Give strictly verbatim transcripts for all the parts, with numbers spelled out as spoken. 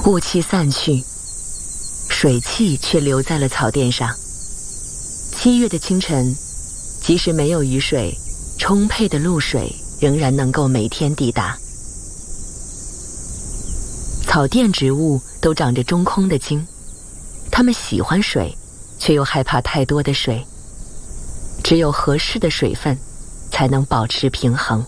雾气散去，水汽却留在了草甸上。七月的清晨，即使没有雨水，充沛的露水仍然能够每天抵达。草甸植物都长着中空的茎，它们喜欢水，却又害怕太多的水。只有合适的水分，才能保持平衡。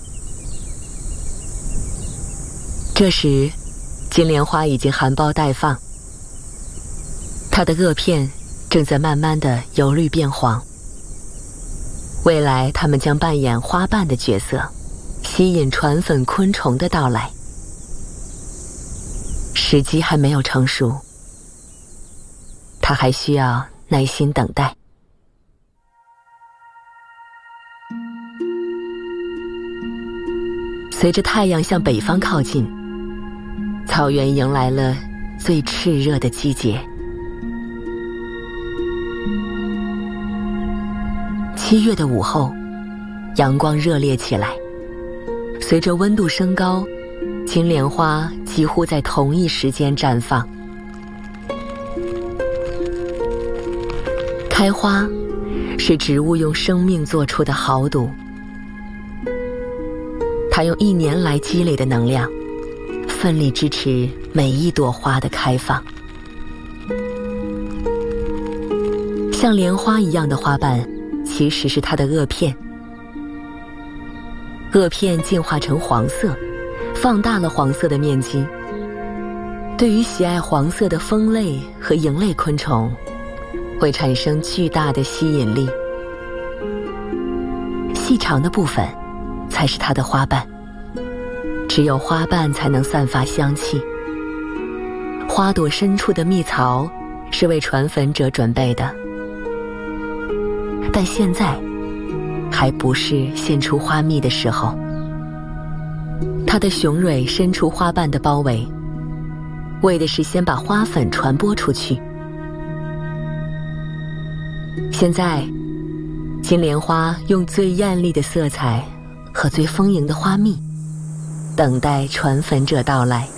这时，金莲花已经含苞待放，它的萼片正在慢慢的由绿变黄。未来，它们将扮演花瓣的角色，吸引传粉昆虫的到来。时机还没有成熟，它还需要耐心等待。随着太阳向北方靠近，草原迎来了最炽热的季节。七月的午后，阳光热烈起来。随着温度升高，金莲花几乎在同一时间绽放。开花是植物用生命做出的豪赌，它用一年来积累的能量，奋力支持每一朵花的开放。像莲花一样的花瓣，其实是它的萼片。萼片进化成黄色，放大了黄色的面积。对于喜爱黄色的蜂类和蝇类昆虫，会产生巨大的吸引力。细长的部分才是它的花瓣，只有花瓣才能散发香气。花朵深处的蜜槽是为传粉者准备的，但现在还不是献出花蜜的时候。它的雄蕊伸出花瓣的包围，为的是先把花粉传播出去。现在，金莲花用最艳丽的色彩和最丰盈的花蜜，等待传粉者到来。